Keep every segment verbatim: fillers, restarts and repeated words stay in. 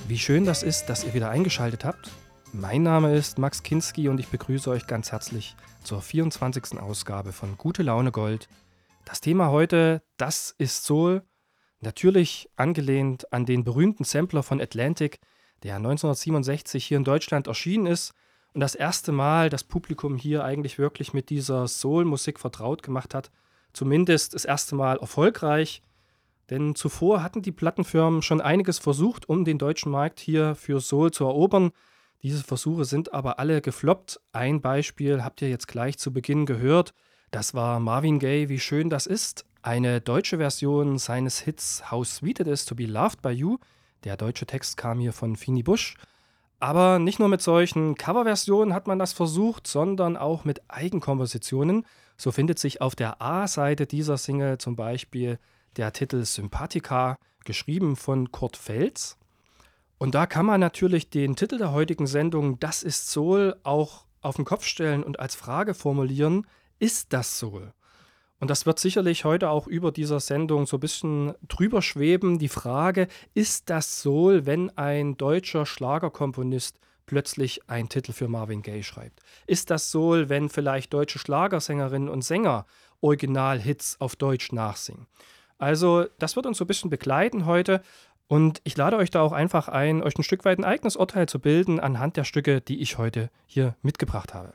Wie schön das ist, dass ihr wieder eingeschaltet habt. Mein Name ist Max Kinski und ich begrüße euch ganz herzlich zur vierundzwanzigsten Ausgabe von Gute Laune Gold. Das Thema heute, das ist Soul, natürlich angelehnt an den berühmten Sampler von Atlantic, der neunzehnhundertsiebenundsechzig hier in Deutschland erschienen ist und das erste Mal das Publikum hier eigentlich wirklich mit dieser Soul-Musik vertraut gemacht hat. Zumindest das erste Mal erfolgreich. Denn zuvor hatten die Plattenfirmen schon einiges versucht, um den deutschen Markt hier für Soul zu erobern. Diese Versuche sind aber alle gefloppt. Ein Beispiel habt ihr jetzt gleich zu Beginn gehört. Das war Marvin Gaye, Wie schön das ist. Eine deutsche Version seines Hits How Sweet It Is to Be Loved by You. Der deutsche Text kam hier von Fini Busch. Aber nicht nur mit solchen Coverversionen hat man das versucht, sondern auch mit Eigenkompositionen. So findet sich auf der A-Seite dieser Single zum Beispiel der Titel Sympathica, geschrieben von Kurt Feltz. Und da kann man natürlich den Titel der heutigen Sendung Das ist Soul auch auf den Kopf stellen und als Frage formulieren, ist das Soul? Und das wird sicherlich heute auch über dieser Sendung so ein bisschen drüber schweben. Die Frage, ist das Soul, wenn ein deutscher Schlagerkomponist plötzlich einen Titel für Marvin Gaye schreibt? Ist das Soul, wenn vielleicht deutsche Schlagersängerinnen und Sänger Originalhits auf Deutsch nachsingen? Also das wird uns so ein bisschen begleiten heute und ich lade euch da auch einfach ein, euch ein Stück weit ein eigenes Urteil zu bilden anhand der Stücke, die ich heute hier mitgebracht habe.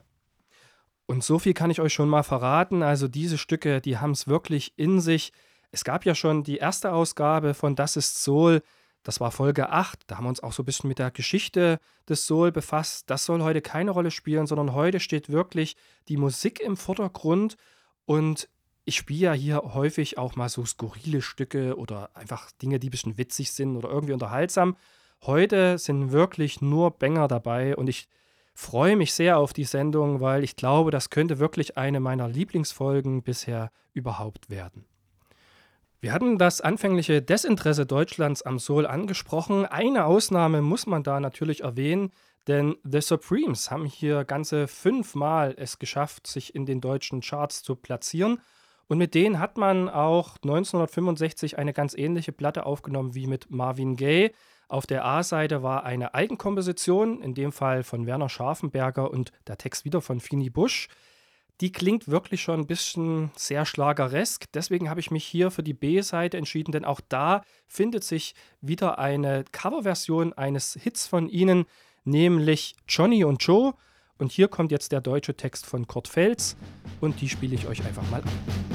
Und so viel kann ich euch schon mal verraten, also diese Stücke, die haben es wirklich in sich. Es gab ja schon die erste Ausgabe von Das ist Soul, das war Folge acht, da haben wir uns auch so ein bisschen mit der Geschichte des Soul befasst. Das soll heute keine Rolle spielen, sondern heute steht wirklich die Musik im Vordergrund und ich spiele ja hier häufig auch mal so skurrile Stücke oder einfach Dinge, die ein bisschen witzig sind oder irgendwie unterhaltsam. Heute sind wirklich nur Banger dabei und ich freue mich sehr auf die Sendung, weil ich glaube, das könnte wirklich eine meiner Lieblingsfolgen bisher überhaupt werden. Wir hatten das anfängliche Desinteresse Deutschlands am Soul angesprochen. Eine Ausnahme muss man da natürlich erwähnen, denn The Supremes haben hier ganze fünfmal es geschafft, sich in den deutschen Charts zu platzieren. Und mit denen hat man auch neunzehnhundertfünfundsechzig eine ganz ähnliche Platte aufgenommen wie mit Marvin Gaye. Auf der A-Seite war eine Eigenkomposition, in dem Fall von Werner Scharfenberger und der Text wieder von Fini Busch. Die klingt wirklich schon ein bisschen sehr schlageresk. Deswegen habe ich mich hier für die B-Seite entschieden, denn auch da findet sich wieder eine Coverversion eines Hits von ihnen, nämlich Johnny und Joe. Und hier kommt jetzt der deutsche Text von Kurt Feltz und die spiele ich euch einfach mal an.